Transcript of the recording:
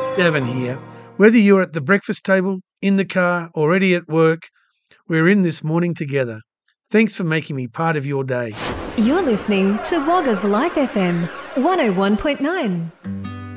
Gavin here. Whether you're at the breakfast table, in the car, already at work, we're in this morning together. Thanks for making me part of your day. You're listening to Wagga's Life FM 101.9.